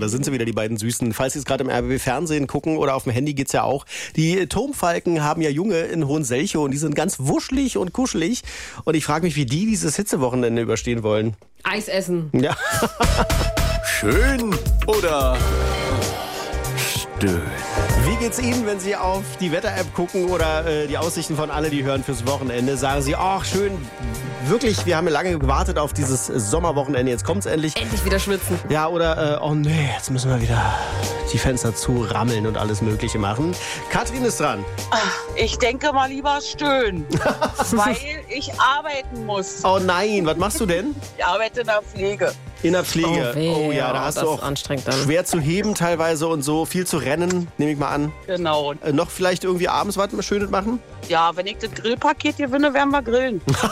da sind sie wieder, die beiden Süßen. Falls Sie es gerade im RBB-Fernsehen gucken oder auf dem Handy geht's ja auch. Die Turmfalken haben ja Junge in Hohenselchow und die sind ganz wuschelig und kuschelig. Und ich frage mich, wie die dieses Hitzewochenende überstehen wollen. Eis essen. Ja. Schön oder stön? Wie geht's Ihnen, wenn Sie auf die Wetter-App gucken oder die Aussichten von alle, die hören fürs Wochenende? Sagen Sie, ach schön, wirklich, wir haben ja lange gewartet auf dieses Sommerwochenende, jetzt kommt's endlich. Endlich wieder schwitzen. Ja, oder, oh nee, jetzt müssen wir wieder die Fenster zurammeln und alles Mögliche machen. Katrin ist dran. Ich denke mal lieber stöhnen, weil ich arbeiten muss. Oh nein, was machst du denn? Ich arbeite in der Pflege. In der Pflege. Oh, weh, Oh ja, da hast das du ist auch anstrengend dann. schwer zu heben teilweise und so, viel zu rennen, nehme ich mal an. Genau. Noch vielleicht irgendwie abends was Schönes machen? Ja, wenn ich das Grillpaket gewinne, werden wir grillen.